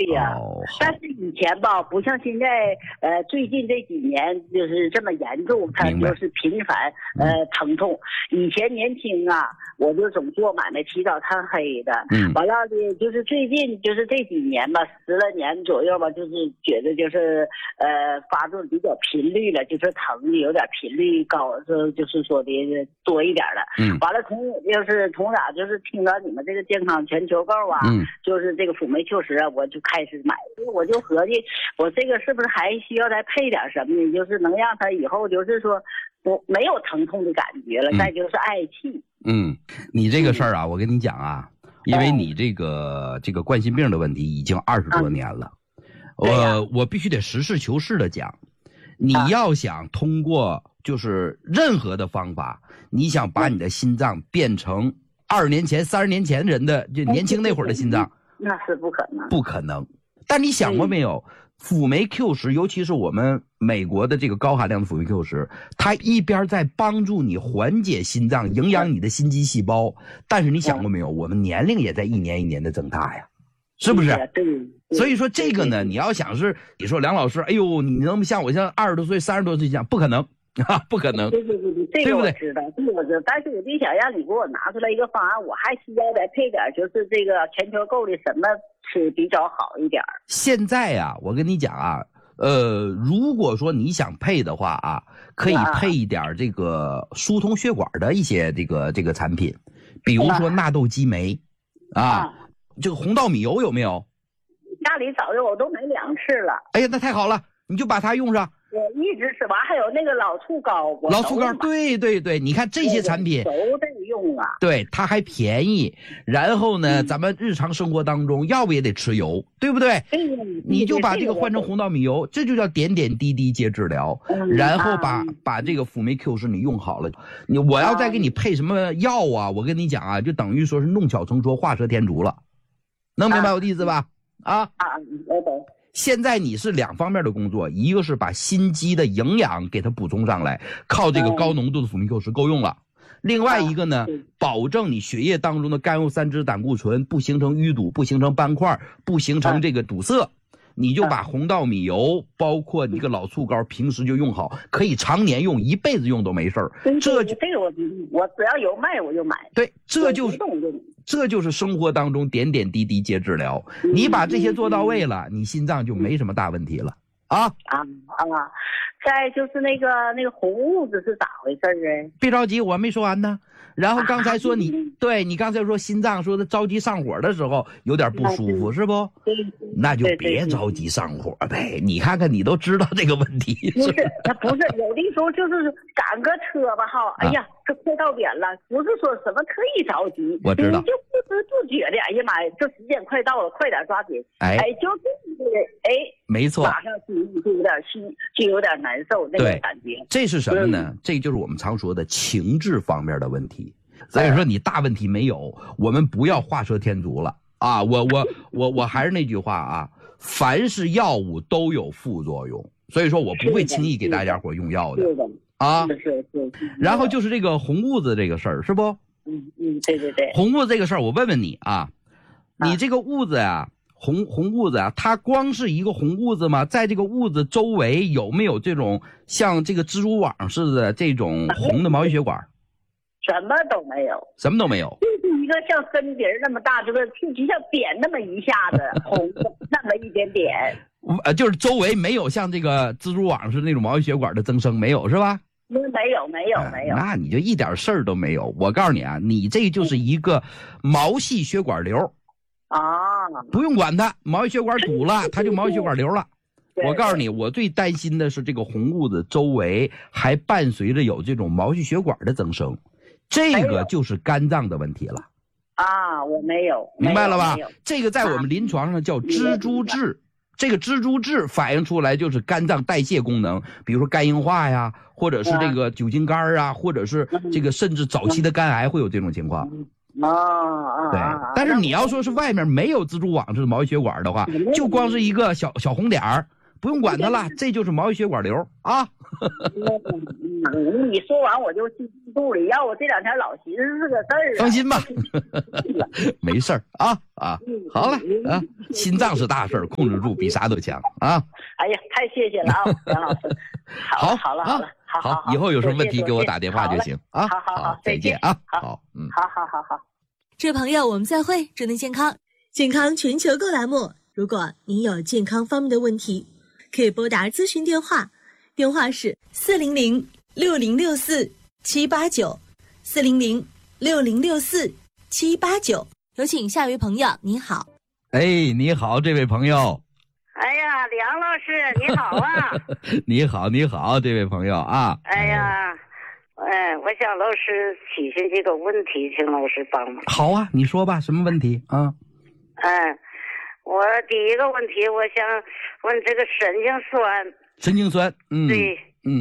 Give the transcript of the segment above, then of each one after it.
呀。但是以前吧，不像现在，最近这几年就是这么严重，它就是频繁疼痛。以前年轻啊，我就总做买卖起早贪黑的，完了的就是最近就是这几年吧，10来年左右吧，就是觉得就是发作比较频率了，就是疼的有点频率高，就是说的多一点了。完了从哪就是听到你们这个健康全球购啊，就是这个辅酶Q10啊，我就开始买，我就合计我这个是不是还需要再配点什么呢？就是能让他以后就是说我没有疼痛的感觉了，再就是嗳气。 你这个事儿啊，我跟你讲啊，因为你这个冠心病的问题已经20多年了，我必须得实事求是的讲，你要想通过就是任何的方法，你想把你的心脏变成20年前、30年前人的就年轻那会儿的心脏， 那是不可能， 不可能。但你想过没有，辅酶Q10，尤其是我们美国的这个高含量的辅酶Q10，它一边在帮助你缓解心脏、营养你的心肌细胞，但是你想过没有，我们年龄也在一年一年的增大呀，是不是？ 对。 所以说这个呢，你要想是你说梁老师，哎呦，你能像我像20多岁、30多岁这样，不可能。不可能， 对，这个我知道，这个我知道，但是我就想让你给我拿出来一个方案，我还需要再配点，就是这个全球购的什么吃比较好一点。 现在啊，我跟你讲啊，如果说你想配的话啊，可以配一点这个疏通血管的一些这个产品，比如说纳豆激酶这个红稻米油有没有？ 家里早就我都买2次了。 哎呀，那太好了，你就把它用上。 我一直吃完，还有那个老醋膏， 对，你看这些产品都得用啊。 对，它还便宜，然后呢，咱们日常生活当中要不也得吃油，对不对？你就把这个换成红稻米油，这就叫点点滴滴皆治疗。然后把这个辅酶Q10你用好了，我要再给你配什么药啊？我跟你讲啊，就等于说是弄巧成拙，画蛇添足了，能明白我的意思吧？ 我懂。 现在你是2方面的工作，一个是把心肌的营养给它补充上来，靠这个高浓度的辅酶Q10够用了。另外一个呢，保证你血液当中的甘油三酯胆固醇不形成淤堵，不形成斑块，不形成这个堵塞。你就把红稻米油包括你这个老醋膏平时就用好，可以常年用，一辈子用都没事儿。 这个我只要有卖我就买。 对，这就是生活当中点点滴滴皆治疗。你把这些做到位了，你心脏就没什么大问题了再就是那个红痦子是咋回事啊？ 别着急，我还没说完呢。然后刚才说你刚才说心脏说的着急上火的时候有点不舒服，是不？那就别着急上火呗。你看看你都知道这个问题。 不是有的时候就是赶个车吧哎呀，这快到点了，不是说什么特意着急， 我知道， 你就不知不觉的，哎呀妈呀，这时间快到了，快点抓紧，就是没错， 马上就有点难受那种感觉。 这是什么呢？这就是我们常说的情志方面的问题。所以说你大问题没有，我们不要画蛇添足了啊！我还是那句话啊，凡是药物都有副作用，所以说我不会轻易给大家伙用药的啊。是。然后就是这个红痦子这个事儿，是不？ 对。 红痦子这个事儿，我问问你啊，你这个痦子呀，红痦子啊，它光是一个红痦子吗？在这个痦子周围有没有这种像这个蜘蛛网似的这种红的毛细血管？ 什么都没有，就是一个像针鼻那么大，就是就像点那么一下子红那么一点点。 就是周围没有像这个蜘蛛网似的那种毛细血管的增生，没有是吧？ 没有。 那你就一点事儿都没有。我告诉你啊，你这就是一个毛细血管瘤不用管它，毛细血管堵了，它就毛细血管瘤了。我告诉你，我最担心的是这个红痦子周围还伴随着有这种毛细血管的增生。这个就是肝脏的问题了我没有， 明白了吧？这个在我们临床上叫蜘蛛痣，这个蜘蛛痣反映出来就是肝脏代谢功能，比如说肝硬化呀，或者是这个酒精肝啊，或者是这个甚至早期的肝癌会有这种情况。对，但是你要说是外面没有蜘蛛网似的毛细血管的话，就光是一个小红点儿， 不用管它了，这就是毛细血管瘤啊。 你说完我就记肚里，要我这2天老寻思是个事儿啊。 放心吧，没事儿啊。好了啊，心脏是大事儿，控制住比啥都强啊。 哎呀，太谢谢了啊，杨老师。好了，好， 以后有什么问题给我打电话就行啊。 好， 再见啊。 好，好。 这位朋友，我们再会，祝您健康。健康全球购栏目，如果您有健康方面的问题，可以拨打咨询电话，电话是400-6064-789，400-6064-789。有请下一位朋友，你好。 哎，你好，这位朋友。 哎呀，梁老师，你好啊！ 你好，这位朋友啊。 哎呀，我想老师提醒几个问题，请老师帮忙。 好啊，你说吧，什么问题啊？ 我第一个问题，我想问这个神经酸。 神经酸， 对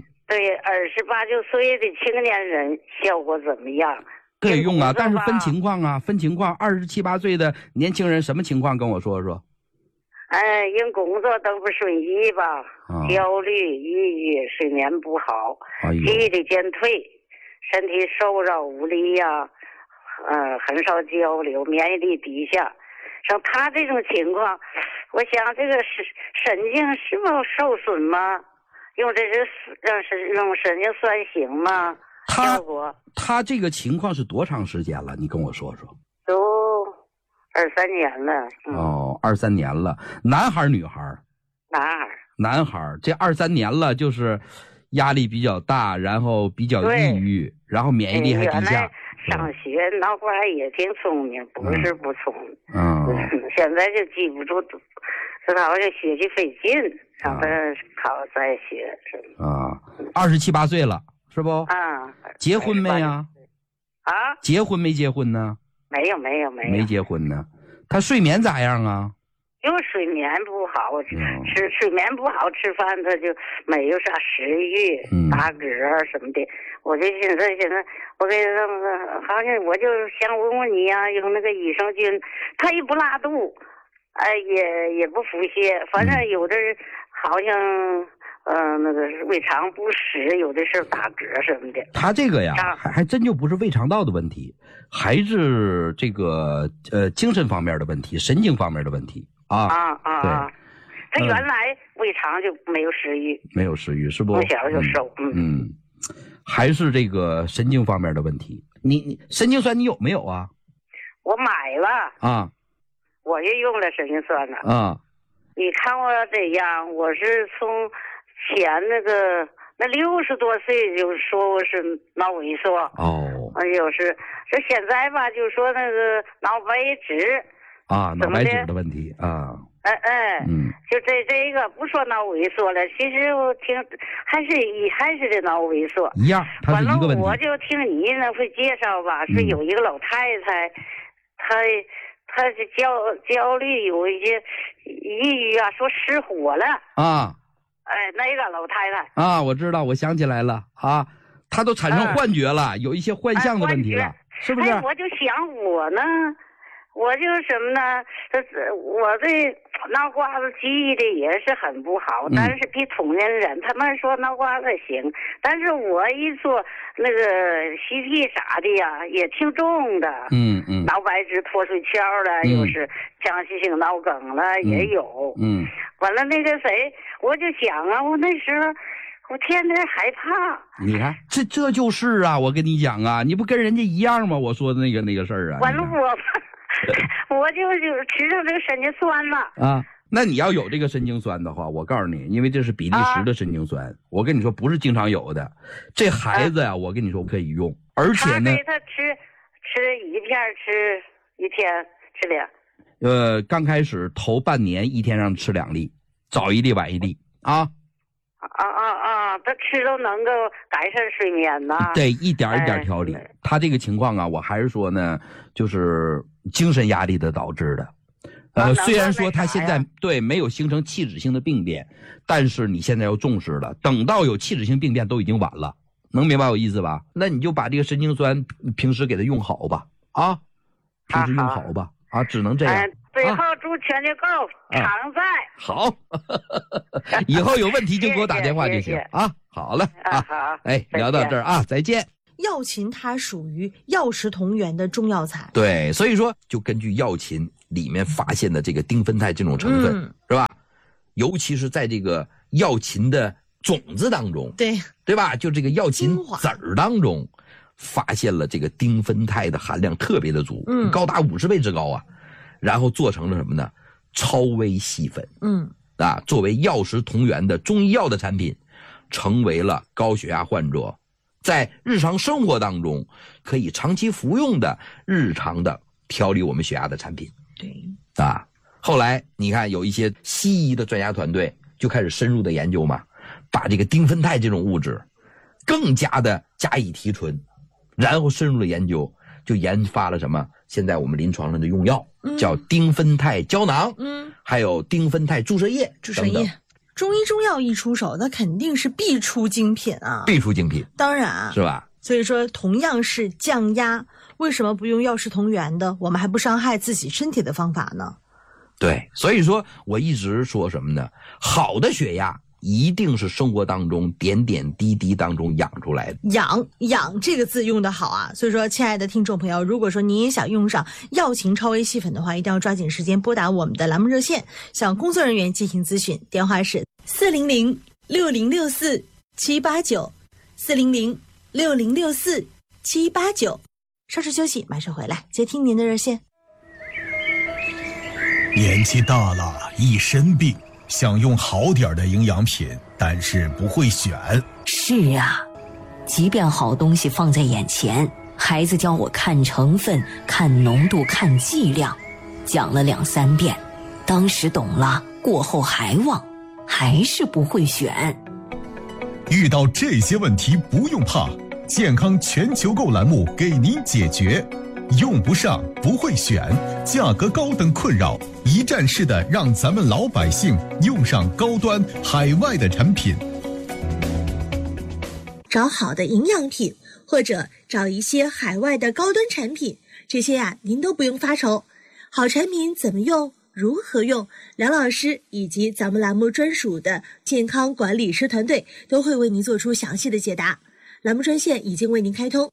，28、9岁的青年人效果怎么样？ 可以用啊，但是分情况啊，分情况。27、8岁的年轻人什么情况？跟我说说。 因工作都不顺意吧，焦虑、抑郁、睡眠不好，记忆力减退，身体瘦弱无力呀，很少交流，免疫力低下。像他这种情况，我想这个神经是否受损吗？用神经酸行吗？效果？ 他这个情况是多长时间了？你跟我说说。 都23年了。 23年了。男孩女孩？男孩。这23年了，就是压力比较大，然后比较抑郁，然后免疫力还低下。 上学脑瓜也挺聪明，不是不聪明。现在就记不住，知道这学习费劲，让他考再学。 27、8岁了，是不？结婚没呀？结婚没结婚呢？ 没有。 没结婚呢。他睡眠咋样啊？ 就睡眠不好，睡眠不好，吃饭他就没有啥食欲，打嗝什么的。我就现在我给他好像我就想问问你呀，用那个益生菌，他也不拉肚，也不腹泻，反正有的好像那个胃肠不适，有的时候打嗝什么的。他这个呀，还真就不是胃肠道的问题，还是这个精神方面的问题，神经方面的问题对， 他原来胃肠就没有食欲， 是不？ 从小就瘦。 还是这个神经方面的问题。你神经酸你有没有啊？ 我买了我也用了神经酸了你看我这样，我是从前那60多岁就说我是脑萎缩就是这现在吧，就说那个脑白质脑白质的问题就这个不说脑萎缩了，其实我听还是这脑萎缩一样，它是一个问题。 我就听你那会介绍吧，是有一个老太太，她是焦虑，有一些抑郁说失火了那个老太太我知道，我想起来了她都产生幻觉了，有一些幻象的问题了，是不是？ 我就想我呢，我就什么呢？我这脑瓜子记忆的也是很不好，但是比同龄人他们说脑瓜子行，但是我一做那个CT啥的呀，也挺重的。脑白质脱水鞘了，又是腔隙性脑梗了，也有。完了那个谁，我就想我那时候我天天害怕。 你看，这就是我跟你讲你不跟人家一样吗？我说的那个事儿完了我就吃上这个神经酸了那你要有这个神经酸的话，我告诉你，因为这是比利时的神经酸，我跟你说不是经常有的。这孩子我跟你说可以用，而且呢， 他吃一片，吃一天吃2。 刚开始头半年一天让吃2粒，早1粒晚1粒他吃都能够改善睡眠呐。 对，一点一点调理。他这个情况我还是说呢，就是精神压力的导致的。虽然说他现在没有形成器质性的病变，但是你现在要重视了，等到有器质性病变都已经晚了，能明白我意思吧？那你就把这个神经酸平时给他用好吧平时用好吧只能这样。 最后祝全家购常在。 好以后有问题就给我打电话就行啊。好了啊， 好， 哎，聊到这儿啊，再见。 药芩它属于药食同源的中药材， 对，所以说就根据药芩里面发现的这个丁酚酞这种成分，是吧？尤其是在这个药芩的种子当中，对吧？就这个药芩籽儿当中，发现了这个丁酚酞的含量特别的足，高达50倍之高啊。然后做成了什么呢？超微细粉，作为药食同源的中医药的产品，成为了高血压患者在日常生活当中可以长期服用的日常的调理我们血压的产品。对啊，后来你看有一些西医的专家团队就开始深入的研究嘛，把这个丁酚酞这种物质更加的加以提纯，然后深入的研究，就研发了什么？现在我们临床上的用药叫丁酚酞胶囊，还有丁酚酞注射液等等。 中医中药一出手，那肯定是必出精品啊！ 必出精品， 当然是吧？ 所以说，同样是降压，为什么不用药食同源的？我们还不伤害自己身体的方法呢？ 对，所以说我一直说什么呢？好的血压一定是生活当中点点滴滴当中养出来的。养这个字用得好啊！所以说，亲爱的听众朋友，如果说您也想用上药芩超微细粉的话，一定要抓紧时间拨打我们的栏目热线，向工作人员进行咨询，电话是400-6064-789，400-6064-789。稍事休息，马上回来接听您的热线。 年纪大了，一身病，想用好点的营养品，但是不会选。 是啊，即便好东西放在眼前，孩子教我看成分、看浓度、看剂量，讲了2、3遍，当时懂了，过后还忘，还是不会选。 遇到这些问题不用怕，健康全球购栏目给您解决。用不上，不会选，价格高等困扰，一站式的让咱们老百姓用上高端海外的产品。 找好的营养品，或者找一些海外的高端产品，这些您都不用发愁。好产品怎么用，如何用，梁老师以及咱们栏目专属的健康管理师团队都会为您做出详细的解答。栏目专线已经为您开通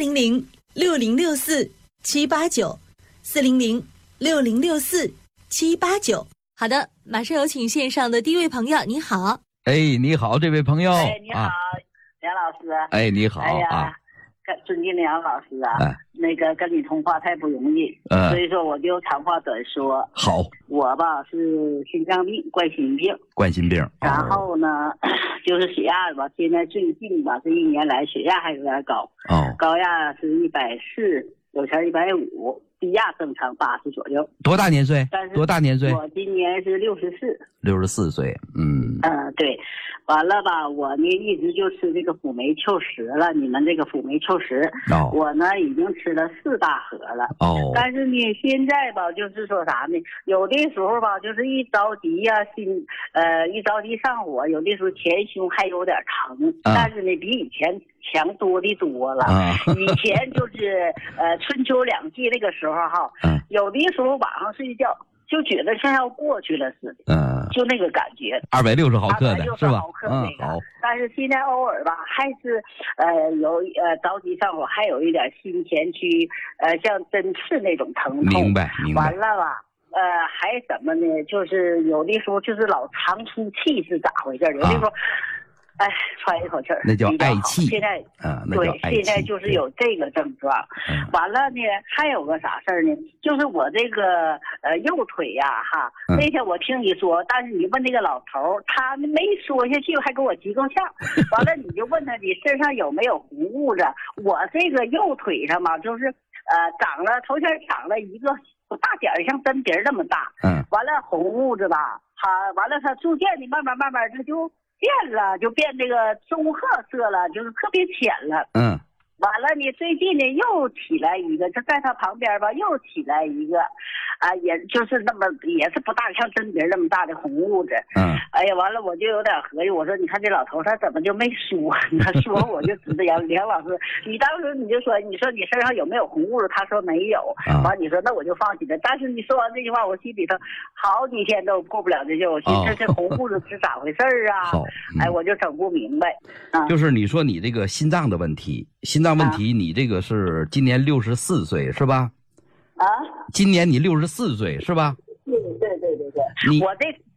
，400-6064-789，400-6064-789。好的，马上有请线上的第一位朋友，你好。 哎，你好，这位朋友。 哎，你好，梁老师。 哎，你好。 哎呀，尊敬梁老师啊，那个跟你通话太不容易，所以说我就长话短说。 好， 我吧是心脏病，冠心病。然后呢，就是血压吧，现在最近吧，这1年来血压还有点高。高压是140，有前150，低压正常80左右。 多大年岁？ 我今年是64 岁。 对。完了吧，我呢一直就吃这个辅酶裘实了，你们这个辅酶裘实，我呢已经吃了4大盒了。但是呢现在吧，就是说啥呢？有的时候吧，就是一着急呀，一着急上火，有的时候前胸还有点疼，但是呢比以前强多的多了。以前就是春秋2季那个时候哈，有的时候晚上睡觉就觉得像要过去了似的，就那个感觉。 260毫克的是吧？ 好。但是现在偶尔吧，还是有着急上火，还有一点心前区像针刺那种疼痛。 明白。 完了吧，还什么呢？就是有的时候就是老长出气是咋回事？有的时候。喘一口气儿， 那叫嗳气。 现在现在就是有这个症状。完了呢，还有个啥事儿呢？就是我这个右腿呀，那天我听你说，但是你问那个老头，他没说下去，还给我急够呛。完了，你就问他你身上有没有红物质？我这个右腿上嘛，就是头先长了一个大点儿，像针鼻那么大。完了红物质吧，完了它逐渐的慢慢它就变了，就变这个棕褐色了，就是特别浅了。 完了呢，最近呢又起来一个，就在他旁边吧，又起来一个，也就是那么也是不大，像真碟那么大的红痦子。哎呀，完了我就有点合计，我说你看这老头他怎么就没说？他说我就知道梁老师，你当时你就说你身上有没有红痦子？他说没有。完你说那我就放心了。但是你说完这句话，我心里头好几天都过不了这劲，我寻思这红痦子是咋回事啊？哎，我就整不明白。 就是你说你这个心脏的问题。心脏问题，你这个是今年64岁是吧？今年你64岁是吧？ 对。我这